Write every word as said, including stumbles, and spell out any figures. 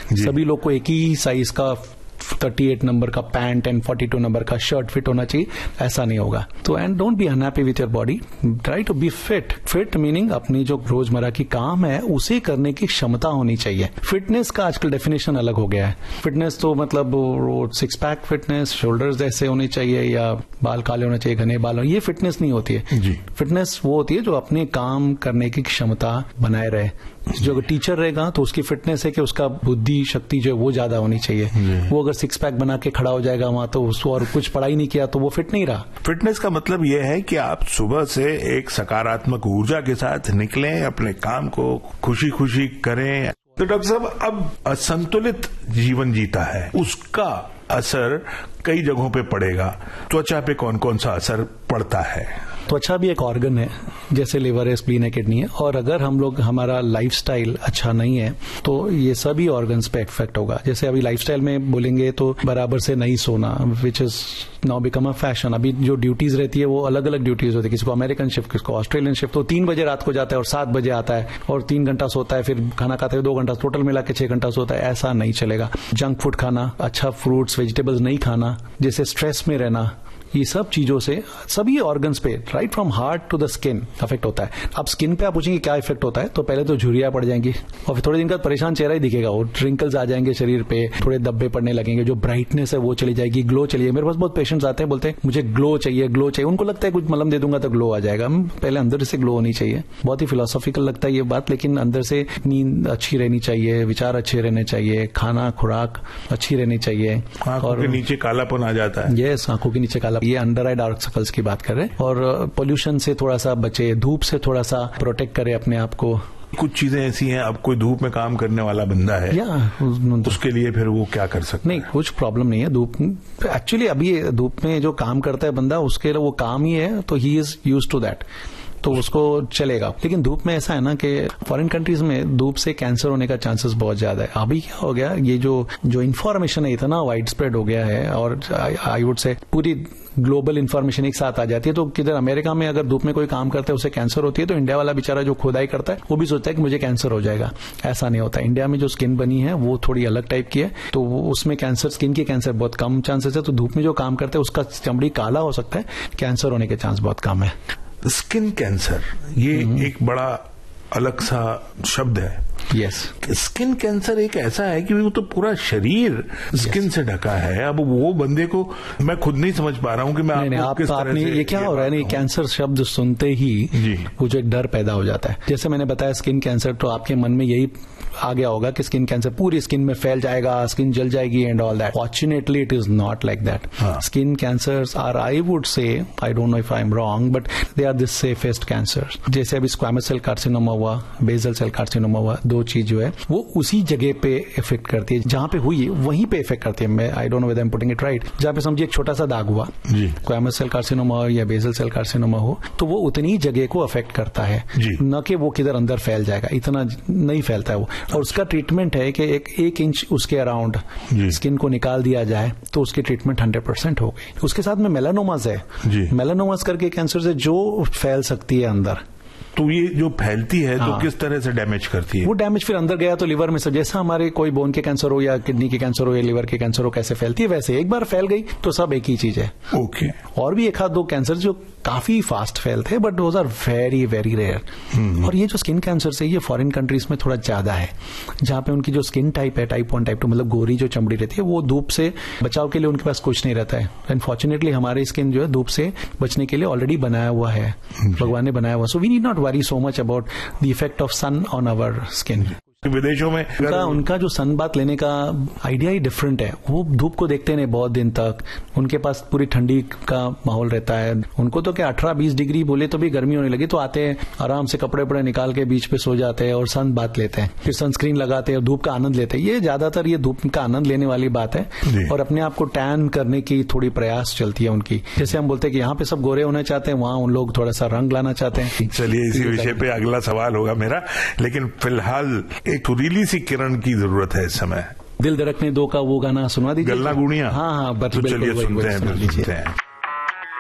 सभी लोग को एक ही साइज का अड़तीस नंबर का पैंट एंड बयालीस नंबर का शर्ट फिट होना चाहिए, ऐसा नहीं होगा। तो and don't be unhappy with your body, try to be fit. Fit meaning अपनी जो रोजमर्रा की काम है उसे करने की क्षमता होनी चाहिए। फिटनेस का आजकल डेफिनेशन अलग हो गया है। फिटनेस तो मतलब सिक्स पैक फिटनेस, शोल्डर्स ऐसे होने चाहिए या बाल काले होने चाहिए, घने बाल, ये फिटनेस नहीं होती है जी। फिटनेस वो होती है जो अपने काम करने की क्षमता बनाए रहे। जो टीचर रहेगा तो उसकी फिटनेस है कि उसका बुद्धि शक्ति जो है वो ज्यादा होनी चाहिए। वो अगर सिक्स पैक बना के खड़ा हो जाएगा वहां तो उसको और कुछ पढ़ाई नहीं किया तो वो फिट नहीं रहा। फिटनेस का मतलब ये है कि आप सुबह से एक सकारात्मक ऊर्जा के साथ निकलें, अपने काम को खुशी खुशी करें। तो डॉक्टर साहब, अब असंतुलित जीवन जीता है, उसका असर कई जगहों पे पड़ेगा। त्वचा पे कौन कौन सा असर पड़ता है? त्वचा भी एक ऑर्गन है, जैसे लिवर है, स्प्लीन है, किडनी है। और अगर हम लोग हमारा लाइफस्टाइल अच्छा नहीं है तो ये सभी ऑर्गन्स पे इफेक्ट होगा। जैसे अभी लाइफस्टाइल में बोलेंगे तो बराबर से नहीं सोना, which is now become a fashion. अभी जो ड्यूटीज रहती है वो अलग अलग ड्यूटीज होती है, किसी को अमेरिकन शिफ्ट, किसी को ऑस्ट्रेलियन शिफ्ट। तो तीन बजे रात को जाता है और सात बजे आता है और तीन घंटा सोता है, फिर खाना खाते हुए दो घंटा, टोटल मिला के छह घंटा सोता है। ऐसा नहीं चलेगा। जंक फूड खाना, अच्छा फ्रूट्स वेजिटेबल्स नहीं खाना, जैसे स्ट्रेस में रहना, ये सब चीजों से सभी ऑर्गन्स पे right from heart to the skin affect होता है। अब स्किन पे आप पूछेंगे क्या इफेक्ट होता है, तो पहले तो झुर्रियां पड़ जाएंगी और फिर थोड़े दिन का परेशान चेहरा ही दिखेगा, वो रिंकल्स आ जाएंगे शरीर पे, थोड़े धब्बे पड़ने लगेंगे, जो ब्राइटनेस है वो चली जाएगी, ग्लो चली जाएगी। मेरे पास बहुत पेशेंट्स आते हैं, बोलते हैं मुझे ग्लो चाहिए, ग्लो चाहिए। उनको लगता है कुछ मलम दे दूंगा तो ग्लो आ जाएगा। पहले अंदर से ग्लो होनी चाहिए। बहुत ही फिलोसॉफिकल लगता है ये बात, लेकिन अंदर से नींद अच्छी रहनी चाहिए, विचार अच्छे रहने चाहिए, खाना खुराक अच्छी रहनी चाहिए। और नीचे कालापन आ जाता है। यस, आंखों के नीचे काला, ये अंडर आई डार्क सर्कल्स की बात कर रहे हैं। और पोल्यूशन से थोड़ा सा बचे, धूप से थोड़ा सा प्रोटेक्ट करें अपने आप को। कुछ चीजें ऐसी हैं, अब कोई धूप में काम करने वाला बंदा है या उसके लिए फिर वो क्या कर सकता नहीं, कुछ प्रॉब्लम नहीं है। धूप एक्चुअली अभी धूप में जो काम करता है बंदा, उसके लिए वो काम ही है, तो he is used to that, तो उसको चलेगा। लेकिन धूप में ऐसा है ना कि फॉरेन कंट्रीज में धूप से कैंसर होने का चांसेस बहुत ज्यादा है। अभी क्या हो गया, ये जो जो इन्फॉर्मेशन है इतना वाइड स्प्रेड हो गया है, और आई वुड से पूरी ग्लोबल इन्फॉर्मेशन एक साथ आ जाती है। तो किधर अमेरिका में अगर धूप में कोई काम करता है उसे कैंसर होती है, तो इंडिया वाला बेचारा जो खुदाई करता है वो भी सोचता है कि मुझे कैंसर हो जाएगा। ऐसा नहीं होता। इंडिया में जो स्किन बनी है वो थोड़ी अलग टाइप की है, तो उसमें कैंसर, स्किन के कैंसर बहुत कम चांसेस है। तो धूप में जो काम करता है उसका चमड़ी काला हो सकता है, कैंसर होने के चांस बहुत कम है। स्किन कैंसर ये एक बड़ा अलग सा शब्द है। यस, स्किन कैंसर एक ऐसा है कि वो तो पूरा शरीर स्किन से ढका है। अब वो बंदे को मैं खुद नहीं समझ पा रहा हूं कि मैं नहीं, आपको आप, किस आपने तरह से ये क्या हो रहा है, नहीं, कैंसर शब्द सुनते ही वो जो एक डर पैदा हो जाता है। जैसे मैंने बताया स्किन कैंसर, तो आपके मन में यही आ गया होगा कि स्किन कैंसर पूरी स्किन में फैल जाएगा, स्किन जल जाएगी and all that. Fortunately it is not like that. Skin cancers are, I would say, I don't know if I am wrong, but they are the safest cancer. जैसे अभी squamous cell carcinoma हुआ, basal cell carcinoma हुआ, दो चीज जो है वो उसी जगह पे इफेक्ट करती है जहां पे हुई है, वहीं पे इफेक्ट करती है। मैं I don't know whether I am putting it right. जहां पे समझिए एक छोटा सा दाग हुआ, स्क्वैमस सेल कार्सिनोमा हो या बेसल सेल कार्सिनोमा हो, तो वो उतनी जगह को अफेक्ट करता है, न कि वो किधर अंदर फैल जाएगा, इतना नहीं फैलता है वो। और उसका ट्रीटमेंट है कि एक एक इंच उसके अराउंड स्किन को निकाल दिया जाए तो उसकी ट्रीटमेंट हंड्रेड परसेंट हो गई। उसके साथ में मेलानोमास है, मेलानोमास करके कैंसर से जो फैल सकती है अंदर। तो ये जो फैलती है हाँ। तो किस तरह से डैमेज करती है? वो डैमेज फिर अंदर गया तो लिवर में से, जैसा हमारे कोई बोन के कैंसर हो या किडनी के कैंसर हो या लिवर के कैंसर हो, कैसे फैलती है वैसे एक बार फैल गई तो सब एक ही चीज है। ओके। और भी एक आध दो कैंसर जो काफी फास्ट फैलते हैं, but those are very very rare. और ये जो स्किन कैंसर से ये फॉरेन कंट्रीज में थोड़ा ज्यादा है, जहां पे उनकी जो स्किन टाइप है, टाइप वन टाइप टू, मतलब गोरी जो चमड़ी रहती है, वो धूप से बचाव के लिए उनके पास कुछ नहीं रहता है। अनफॉर्चुनेटली हमारी स्किन जो है धूप से बचने के लिए ऑलरेडी बनाया हुआ है, भगवान ने बनाया हुआ। So we need not worry so much about the effect of sun on our skin. विदेशों में उनका, उनका जो सन बात लेने का आइडिया ही डिफरेंट है। वो धूप को देखते नहीं बहुत दिन तक, उनके पास पूरी ठंडी का माहौल रहता है। उनको तो क्या अठारह बीस डिग्री बोले तो भी गर्मी होने लगी तो आते हैं, आराम से कपड़े वपड़े निकाल के बीच पे सो जाते हैं और सन बात लेते हैं, फिर सनस्क्रीन लगाते हैं और धूप का आनंद लेते हैं। ये ज्यादातर ये धूप का आनंद लेने वाली बात है, और अपने आप को टैन करने की थोड़ी प्रयास चलती है उनकी। जैसे हम बोलते हैं कि यहाँ पे सब गोरे होना चाहते हैं, वहाँ उन लोग थोड़ा सा रंग लाना चाहते हैं। चलिए इसी विषय पे अगला सवाल होगा मेरा, लेकिन फिलहाल एक रीली सी किरण की जरूरत है इस समय। दिल धड़कने दो का वो गाना सुनवा दीजिए। गल्ला गुड़िया। हाँ हाँ, तो चलिए सुनते हैं।